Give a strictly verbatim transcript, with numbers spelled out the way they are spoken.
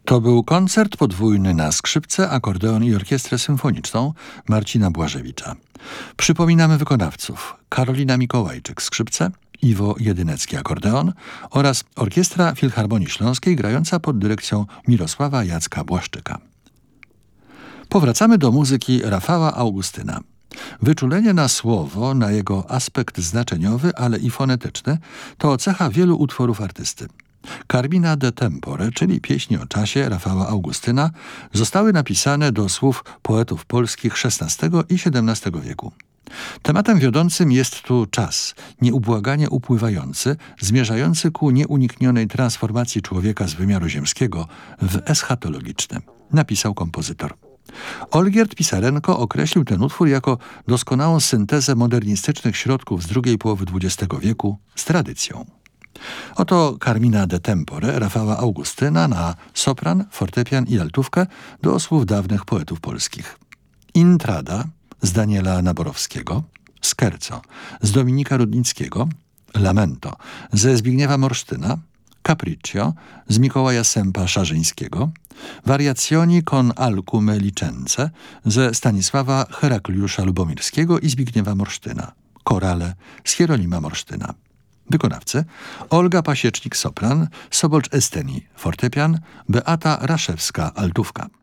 To był koncert podwójny na skrzypce, akordeon i orkiestrę symfoniczną Marcina Błażewicza. Przypominamy wykonawców: Karolina Mikołajczyk skrzypce, Iwo Jedynecki akordeon oraz Orkiestra Filharmonii Śląskiej grająca pod dyrekcją Mirosława Jacka Błaszczyka. Powracamy do muzyki Rafała Augustyna. Wyczulenie na słowo, na jego aspekt znaczeniowy, ale i fonetyczny, to cecha wielu utworów artysty. Carmina de Tempore, czyli pieśni o czasie Rafała Augustyna, zostały napisane do słów poetów polskich szesnastego i siedemnastego wieku. Tematem wiodącym jest tu czas, nieubłaganie upływający, zmierzający ku nieuniknionej transformacji człowieka z wymiaru ziemskiego w eschatologiczny, napisał kompozytor. Olgierd Pisarenko określił ten utwór jako doskonałą syntezę modernistycznych środków z drugiej połowy dwudziestego wieku z tradycją. Oto Carmina de Tempore Rafała Augustyna na sopran, fortepian i altówkę do słów dawnych poetów polskich. Intrada z Daniela Naborowskiego, Scherzo z Dominika Rudnickiego, Lamento ze Zbigniewa Morsztyna, Capriccio z Mikołaja Sępa-Szarzyńskiego, Variazioni con alcune licenze ze Stanisława Herakliusza Lubomirskiego i Zbigniewa Morsztyna, Korale z Hierolima Morsztyna. Wykonawcy: Olga Pasiecznik sopran, Sobolcz Esteni fortepian, Beata Raszewska altówka.